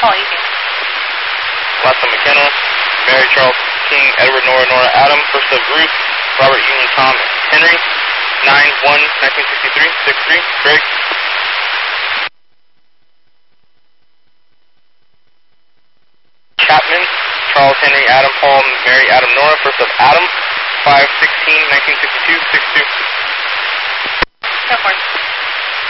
Oh, easy. Last of McKenna, Mary Charles King, Edward Nora Nora Adam, first of Ruth, Robert Union Tom Henry, 9/1/1963, 6-3, Greg. Chapman, Charles Henry Adam Paul Mary Adam Nora, first of Adam, 5/16/1962, 6-2. Go for it.